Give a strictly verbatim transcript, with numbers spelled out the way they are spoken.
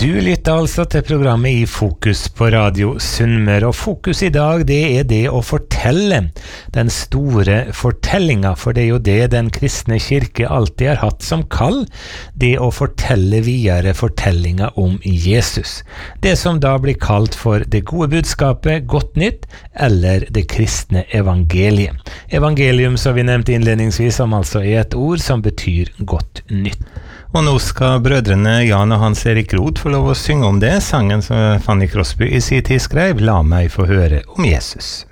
Du lytter altså til programmet I Fokus på Radio Sunnmøre, og fokus I dag det er det å fortelle, den store fortellinga, for det er jo det den kristne kirke alltid har hatt som kall, det å fortelle videre fortellinga om Jesus. Det som da blir kalt for det gode budskapet, godt nytt, eller det kristne evangeliet. Evangelium, som vi nevnte innledningsvis, som altså er et ord som betyr godt nytt. Og nå skal brødrene Jan og Hans Erik Roth få lov å synge om det, sangen som Fanny Crosby I sin tid skrev, La meg få høre om Jesus.